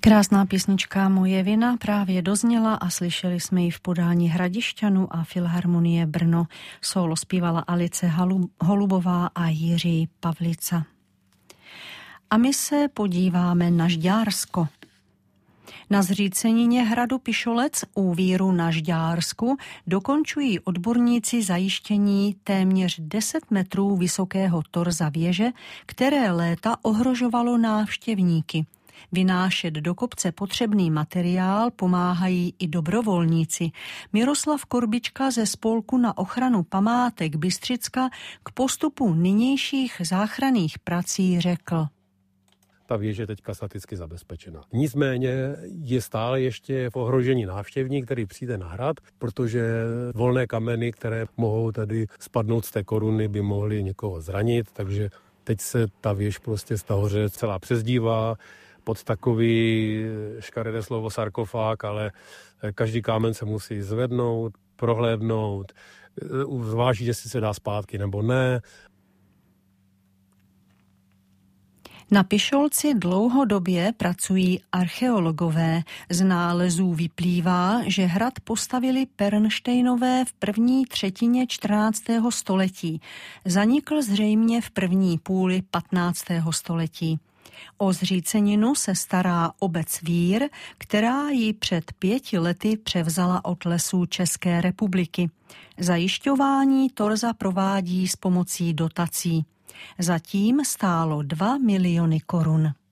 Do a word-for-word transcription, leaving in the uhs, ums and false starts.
Krásná písnička Moje vina právě dozněla a slyšeli jsme ji v podání Hradišťanů a Filharmonie Brno. Sólo zpívala Alice Holubová a Jiří Pavlica. A my se podíváme na Žďársko. Na zřícenině hradu Pišolec u víru na Žďársku dokončují odborníci zajištění téměř deset metrů vysokého torza věže, které léta ohrožovalo návštěvníky. Vynášet do kopce potřebný materiál pomáhají i dobrovolníci. Miroslav Korbička ze Spolku na ochranu památek Bystřicka k postupu nynějších záchranných prací řekl. Ta věž je teďka staticky zabezpečena. Nicméně je stále ještě v ohrožení návštěvník, který přijde na hrad, protože volné kameny, které mohou tady spadnout z té koruny, by mohly někoho zranit, takže teď se ta věž prostě z hoře celá přezdívá pod takový škaredé slovo sarkofág, ale každý kámen se musí zvednout, prohlédnout, zvážit, jestli se dá zpátky nebo ne. Na Pišolci dlouhodobě pracují archeologové. Z nálezů vyplývá, že hrad postavili Pernštejnové v první třetině čtrnáctého století. Zanikl zřejmě v první půli patnáctého století. O zříceninu se stará obec Vír, která ji před pěti lety převzala od Lesů České republiky. Zajišťování torza provádí s pomocí dotací. Zatím stálo dva miliony korun.